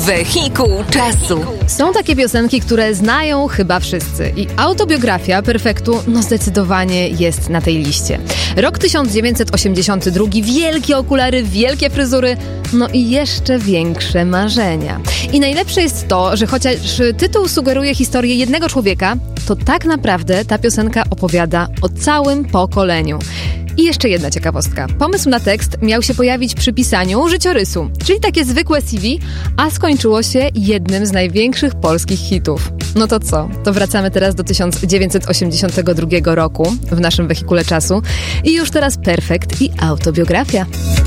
Wehikuł czasu. Są takie piosenki, które znają chyba wszyscy i autobiografia Perfektu zdecydowanie jest na tej liście. Rok 1982, wielkie okulary, wielkie fryzury, i jeszcze większe marzenia. I najlepsze jest to, że chociaż tytuł sugeruje historię jednego człowieka, to tak naprawdę ta piosenka opowiada o całym pokoleniu. I jeszcze jedna ciekawostka. Pomysł na tekst miał się pojawić przy pisaniu życiorysu, czyli takie zwykłe CV, a skończyło się jednym z największych polskich hitów. No to co? To wracamy teraz do 1982 roku w naszym wehikule czasu i już teraz Perfekt i autobiografia.